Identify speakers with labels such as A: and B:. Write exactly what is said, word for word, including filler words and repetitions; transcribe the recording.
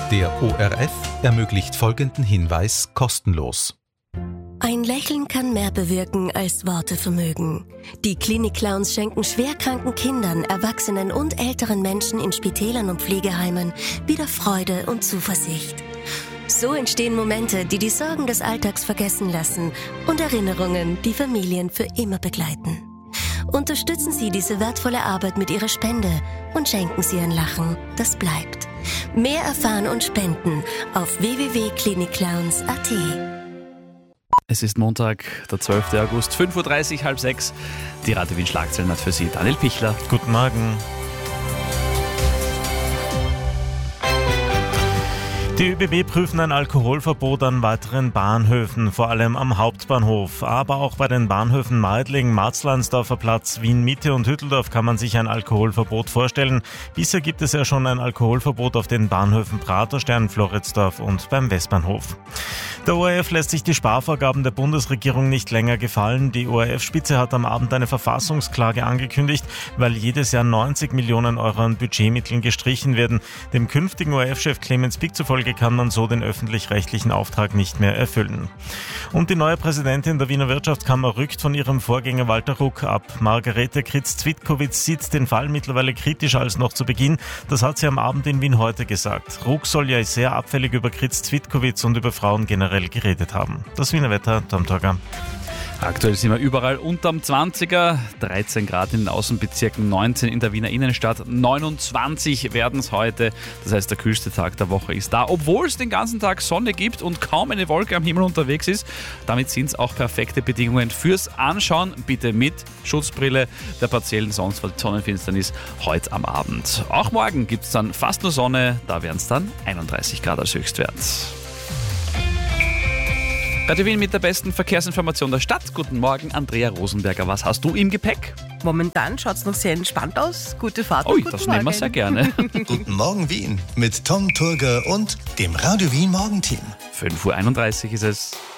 A: Der O R F ermöglicht folgenden Hinweis kostenlos.
B: Ein Lächeln kann mehr bewirken, als Worte vermögen. Die Klinik-Clowns schenken schwerkranken Kindern, Erwachsenen und älteren Menschen in Spitälern und Pflegeheimen wieder Freude und Zuversicht. So entstehen Momente, die die Sorgen des Alltags vergessen lassen und Erinnerungen, die Familien für immer begleiten. Unterstützen Sie diese wertvolle Arbeit mit Ihrer Spende und schenken Sie ein Lachen, das bleibt. Mehr erfahren und spenden auf w w w punkt klinikclowns punkt a t.
C: Es ist Montag, der zwölfter August, fünf Uhr dreißig, halb sechs. Die Radio Wien Schlagzeilen hat für Sie Daniel Pichler.
D: Guten Morgen. Die ÖBB prüfen ein Alkoholverbot an weiteren Bahnhöfen, vor allem am Hauptbahnhof. Aber auch bei den Bahnhöfen Meidling, Marzleinsdorfer Platz, Wien Mitte und Hütteldorf kann man sich ein Alkoholverbot vorstellen. Bisher gibt es ja schon ein Alkoholverbot auf den Bahnhöfen Praterstern, Floridsdorf und beim Westbahnhof. Der O R F lässt sich die Sparvorgaben der Bundesregierung nicht länger gefallen. Die O R F-Spitze hat am Abend eine Verfassungsklage angekündigt, weil jedes Jahr neunzig Millionen Euro an Budgetmitteln gestrichen werden. Dem künftigen O R F-Chef Clemens Pick zufolge kann man so den öffentlich-rechtlichen Auftrag nicht mehr erfüllen. Und die neue Präsidentin der Wiener Wirtschaftskammer rückt von ihrem Vorgänger Walter Ruck ab. Margarete Kritz-Zwitkowitz sieht den Fall mittlerweile kritischer als noch zu Beginn. Das hat sie am Abend in Wien heute gesagt. Ruck soll ja sehr abfällig über Kritz-Zwitkowitz und über Frauen generell geredet haben. Das Wiener Wetter, Tom Torger.
C: Aktuell sind wir überall unterm zwanziger, dreizehn Grad in den Außenbezirken, neunzehn in der Wiener Innenstadt, neunundzwanzig werden es heute. Das heißt, der kühlste Tag der Woche ist da, obwohl es den ganzen Tag Sonne gibt und kaum eine Wolke am Himmel unterwegs ist. Damit sind es auch perfekte Bedingungen fürs Anschauen. Bitte mit Schutzbrille der partiellen Sonnenfinsternis heute am Abend. Auch morgen gibt es dann fast nur Sonne, da werden es dann einunddreißig Grad als Höchstwert. Radio Wien mit der besten Verkehrsinformation der Stadt. Guten Morgen, Andrea Rosenberger. Was hast du im Gepäck?
E: Momentan schaut es noch sehr entspannt aus. Gute Fahrt.
C: Ui,
E: und
C: das
E: guten
C: nehmen wir
E: Morgen.
C: sehr gerne.
F: Guten Morgen Wien mit Tom Turger und dem Radio Wien Morgenteam.
C: fünf Uhr einunddreißig ist es.